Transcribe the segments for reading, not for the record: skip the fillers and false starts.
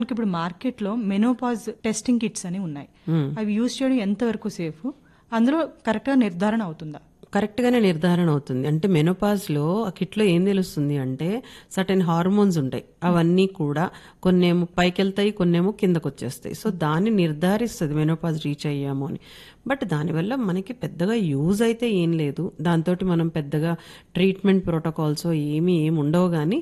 ఇప్పుడు మార్కెట్లో menopause testing kits అని ఉన్నాయి. అవి యూజ్ చేయడం ఎంతవరకు సేఫ్, అందులో కరెక్ట్గా నిర్ధారణ అవుతుందా? కరెక్ట్గానే నిర్ధారణ అవుతుంది. అంటే మెనోపాజ్లో ఆ కిట్లో ఏం తెలుస్తుంది అంటే సర్టెన్ హార్మోన్స్ ఉంటాయి, అవన్నీ కూడా కొన్నేమో పైకి వెళ్తాయి, కొన్నేమో కిందకు వచ్చేస్తాయి. సో దాన్ని నిర్ధారిస్తుంది మెనోపాజ్ రీచ్ అయ్యాము అని. బట్ దానివల్ల మనకి పెద్దగా యూజ్ అయితే ఏం లేదు, దాంతో మనం పెద్దగా ట్రీట్మెంట్ ప్రోటోకాల్స్ ఏమి ఉండవు. కానీ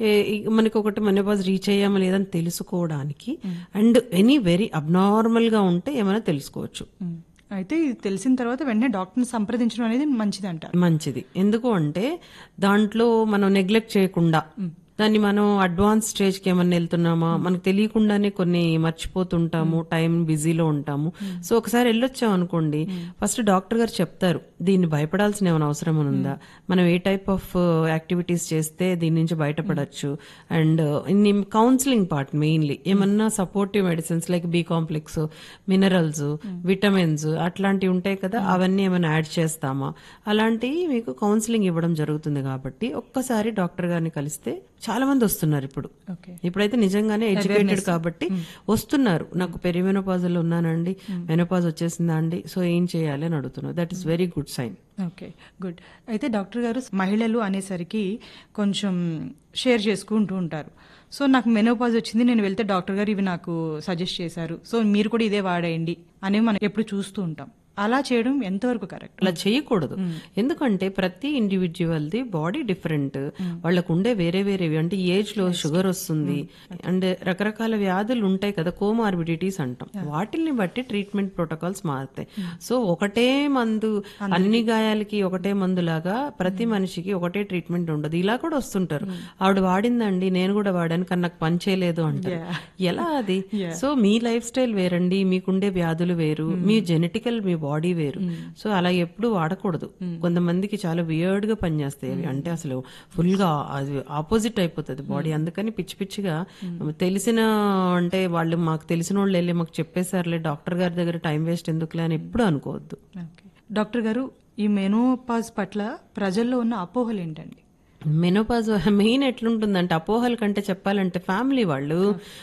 మనకి ఒకటి మెనోపాజ్ రీచ్ అయ్యామా లేదని తెలుసుకోవడానికి అండ్ ఎనీ వెరీ అబ్నార్మల్గా ఉంటే ఏమైనా తెలుసుకోవచ్చు. అయితే ఇది తెలిసిన తర్వాత వెంటనే డాక్టర్ని సంప్రదించడం అనేది మంచిది అంటారు. మంచిది. ఎందుకు అంటే దాంట్లో మనం నెగ్లెక్ట్ చేయకుండా దాన్ని మనం అడ్వాన్స్ స్టేజ్కి ఏమన్నా వెళ్తున్నామా, మనకు తెలియకుండానే కొన్ని మర్చిపోతుంటాము, టైం బిజీలో ఉంటాము. సో ఒకసారి వెళ్ళొచ్చాం అనుకోండి, ఫస్ట్ డాక్టర్ గారు చెప్తారు దీన్ని భయపడాల్సిన ఏమైనా అవసరం ఉందా, మనం ఏ టైప్ ఆఫ్ యాక్టివిటీస్ చేస్తే దీని నుంచి బయటపడచ్చు. అండ్ ఇన్ని కౌన్సిలింగ్ పార్ట్ మెయిన్లీ ఏమన్నా supportive medicines like B complex, minerals, vitamins అట్లాంటివి ఉంటాయి కదా, అవన్నీ ఏమైనా యాడ్ చేస్తామా, అలాంటివి మీకు కౌన్సిలింగ్ ఇవ్వడం జరుగుతుంది. కాబట్టి ఒక్కసారి డాక్టర్ గారిని కలిస్తే చాలా మంది వస్తున్నారు ఇప్పుడైతే నిజంగానే ఎడ్యుకేటెడ్ కాబట్టి వస్తున్నారు. నాకు పెరిమెనోపాజ్లో ఉన్నానండి, మెనోపాజ్ వచ్చేసిందా అండి, సో ఏం చేయాలి అని అడుగుతున్నారు. That is very good sign. Okay, good. అయితే డాక్టర్ గారు, మహిళలు అనేసరికి కొంచెం షేర్ చేసుకుంటూ ఉంటారు. సో నాకు మెనోపాజ్ వచ్చింది, నేను వెళ్తే డాక్టర్ గారు ఇవి నాకు సజెస్ట్ చేశారు, సో మీరు కూడా ఇదే వాడేయండి అనేవి మనం ఎప్పుడు చూస్తూ ఉంటాం. అలా చేయడం ఎంతవరకు కరెక్ట్? అలా చేయకూడదు. ఎందుకంటే ప్రతి ఇండివిజువల్ది బాడీ డిఫరెంట్, వాళ్ళకు ఉండే వేరే వేరేవి. అంటే ఏజ్ లో షుగర్ వస్తుంది అండ్ రకరకాల వ్యాధులు ఉంటాయి కదా, కోమార్బిడిటీస్ అంటాం. వాటిని బట్టి ట్రీట్మెంట్ ప్రోటోకాల్స్ మారుతాయి. సో ఒకటే మందు అన్ని గాయాలకి ఒకటే మందు లాగా ప్రతి మనిషికి ఒకటే ట్రీట్మెంట్ ఉండదు. ఇలా కూడా వస్తుంటారు, ఆవిడ వాడిందండి నేను కూడా వాడాను కానీ నాకు పని చేయలేదు అంటారు. ఎలా అది? సో మీ లైఫ్ స్టైల్ వేరండి, మీకుండే వ్యాధులు వేరు, మీ జెనెటికల్ మీ బాడీ వేరు. సో అలా ఎప్పుడు వాడకూడదు. కొంతమందికి చాలా వియర్డ్ గా పనిచేస్తాయి అవి, అంటే అసలు ఫుల్ గా అది ఆపోజిట్ అయిపోతుంది బాడీ. అందుకని పిచ్చి పిచ్చిగా తెలిసిన అంటే వాళ్ళు మాకు తెలిసిన వాళ్ళు వెళ్ళి మాకు చెప్పేసారులే డాక్టర్ గారి దగ్గర టైం వేస్ట్ ఎందుకులే అని ఎప్పుడు అనుకోవద్దు. డాక్టర్ గారు, ఈ మెనోపాజ్ పట్ల ప్రజల్లో ఉన్న అపోహలు ఏంటండి? మెనోపాజ్ మెయిన్ ఎట్లుంటుందంటే, అపోహల కంటే చెప్పాలంటే ఫ్యామిలీ వాళ్ళు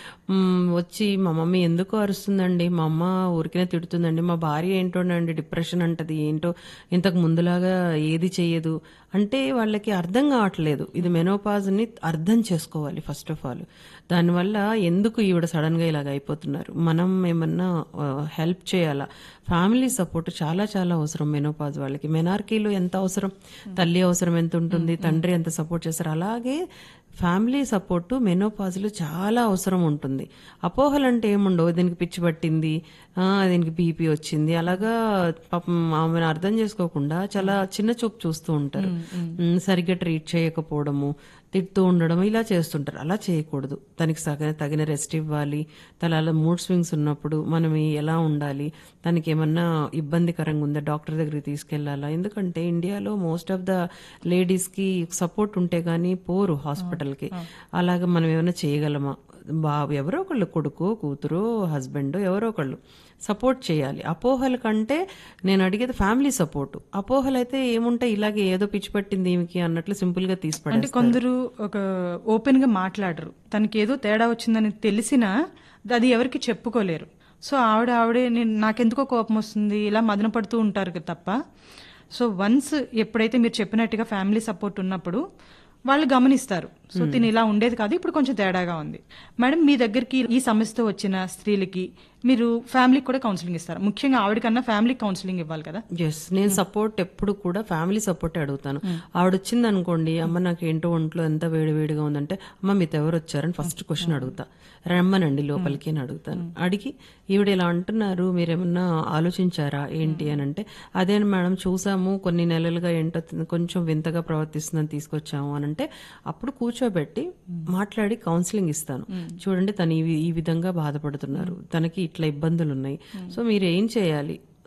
వచ్చి మా మమ్మీ ఎందుకు అరుస్తుందండి, మా అమ్మ ఊరికినే తిడుతుందండి, మా భార్య ఏంటోనండి డిప్రెషన్ అంటది, ఏంటో ఇంతకు ముందులాగా ఏది చెయ్యదు అంటే వాళ్ళకి అర్థం కావట్లేదు. ఇది మెనోపాజ్ని అర్థం చేసుకోవాలి ఫస్ట్ ఆఫ్ ఆల్. దానివల్ల ఎందుకు ఈవిడ సడన్ గా ఇలాగ అయిపోతున్నారు, మనం ఏమన్నా హెల్ప్ చేయాలా. ఫ్యామిలీ సపోర్ట్ చాలా చాలా అవసరం మెనోపాజ్ వాళ్ళకి. మెనార్కీలో ఎంత అవసరం, తల్లి అవసరం ఎంత ఉంటుంది, తండ్రి ఎంత సపోర్ట్ చేస్తారు, అలాగే ఫ్యామిలీ సపోర్టు మెనోపాజ్లో చాలా అవసరం ఉంటుంది. అపోహలు అంటే ఏముండవు, దీనికి పిచ్చి పట్టింది, దీనికి బీపీ వచ్చింది, అలాగా పాపం ఆమెను అర్థం చేసుకోకుండా చాలా చిన్న చూపు చూస్తూ ఉంటారు. సరిగ్గా ట్రీట్ చేయకపోవడము, తిడుతూ ఉండడం, ఇలా చేస్తుంటారు. అలా చేయకూడదు. తనకి తగిన రెస్ట్ ఇవ్వాలి. తన మూడ్ స్వింగ్స్ ఉన్నప్పుడు మనం ఎలా ఉండాలి, తనకి ఏమన్నా ఇబ్బందికరంగా ఉందా డాక్టర్ దగ్గరికి తీసుకెళ్లాలా. ఎందుకంటే ఇండియాలో మోస్ట్ ఆఫ్ ద లేడీస్ కి సపోర్ట్ ఉంటే గానీ పోరు హాస్పిటల్కి. అలాగా మనం ఏమైనా చేయగలమా? ఎవరో ఒకళ్ళు, కొడుకు కూతురు హస్బెండ్ ఎవరో ఒకళ్ళు సపోర్ట్ చేయాలి. అపోహల కంటే నేను అడిగేది ఫ్యామిలీ సపోర్ట్. అపోహలు అయితే ఏముంటాయి, ఇలాగే ఏదో పిచ్చి పట్టింది ఈమెకి అన్నట్లు సింపుల్ గా తీసిపడే. అంటే కొందరు ఒక ఓపెన్ గా మాట్లాడరు, తనకి ఏదో తేడా వచ్చిందని తెలిసినా అది ఎవరికి చెప్పుకోలేరు. సో ఆవిడే నాకెందుకో కోపం వస్తుంది ఇలా మదన పడుతూ ఉంటారు తప్ప. సో వన్స్ ఎప్పుడైతే మీరు చెప్పినట్టుగా ఫ్యామిలీ సపోర్ట్ ఉన్నప్పుడు వాళ్ళు గమనిస్తారు, సో తిని ఇలా ఉండేది కాదు, ఇప్పుడు కొంచెం తేడాగా ఉంది. మేడం, మీ దగ్గరికి ఈ సమస్యతో వచ్చిన స్త్రీలకి మీరు ఫ్యామిలీకి కూడా కౌన్సిలింగ్ ఇస్తారు. ముఖ్యంగా ఆవిడకన్నా ఫ్యామిలీకి కౌన్సిలింగ్ ఇవ్వాలి కదా? ఎస్, నేను సపోర్ట్ ఎప్పుడు కూడా ఫ్యామిలీ సపోర్ట్ అడుగుతాను. ఆవిడ వచ్చింది అనుకోండి, అమ్మ నాకు ఏంటో ఒంట్లో ఎంత వేడివేడిగా ఉందంటే, అమ్మ మీతో ఎవరు వచ్చారని ఫస్ట్ క్వశ్చన్ అడుగుతా. రమ్మనండి లోపలికి అని అడుగుతాను. అడిగి ఈవిడ ఇలా అంటున్నారు, మీరేమన్నా ఆలోచించారా ఏంటి అని అంటే, అదే మేడం చూసాము కొన్ని నెలలుగా ఏంటో కొంచెం వింతగా ప్రవర్తిస్తుందని తీసుకొచ్చాము అని అంటే, అప్పుడు కూర్చోబెట్టి మాట్లాడి కౌన్సిలింగ్ ఇస్తాను. చూడండి తను ఈ విధంగా బాధపడుతున్నారు, తనకి ఇట్లా ఇబ్బందులు ఉన్నాయి, సో మీరు ఏం చేయాలి,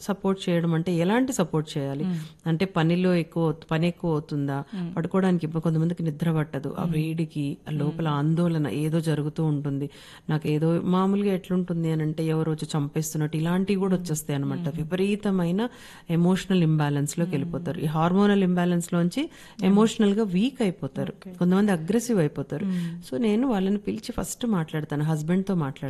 సపోర్ట్ చేయడం అంటే ఎలాంటి సపోర్ట్ చేయాలి అంటే పని ఎక్కువ అవుతుందా, పడుకోవడానికి కొంతమందికి నిద్ర పట్టదు, ఆ వేడికి ఆ లోపల ఆందోళన ఏదో జరుగుతూ ఉంటుంది, నాకు ఏదో మామూలుగా ఎట్లుంటుంది అని అంటే ఎవరు వచ్చి చంపేస్తున్నట్టు ఇలాంటివి కూడా వచ్చేస్తాయి అనమాట. విపరీతమైన ఎమోషనల్ ఇంబ్యాలెన్స్ లోకి వెళ్ళిపోతారు. ఈ హార్మోనల్ ఇంబ్యాలెన్స్ లోంచి ఎమోషనల్ గా వీక్ అయిపోతారు, కొంతమంది అగ్రెసివ్ అయిపోతారు. సో నేను వాళ్ళని పిలిచి ఫస్ట్ మాట్లాడతాను, హస్బెండ్ తో మాట్లాడతాను.